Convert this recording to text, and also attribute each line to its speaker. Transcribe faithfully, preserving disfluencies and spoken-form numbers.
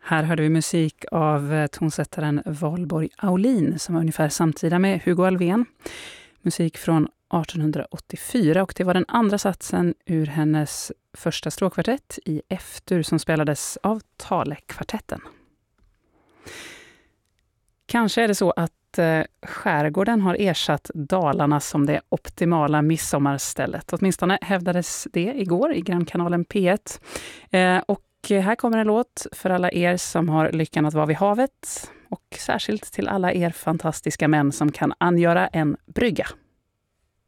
Speaker 1: Här hörde vi musik av tonsättaren Valborg Aulin som var ungefär samtida med Hugo Alfvén. Musik från artonhundraåttiofyra, och det var den andra satsen ur hennes första stråkkvartett i F-dur som spelades av Tale-kvartetten. Kanske är det så att eh, skärgården har ersatt Dalarna som det optimala midsommarstället. Åtminstone hävdades det igår i Grannkanalen P ett. Eh, och här kommer en låt för alla er som har lyckan att vara vid havet, och särskilt till alla er fantastiska män som kan angöra en brygga.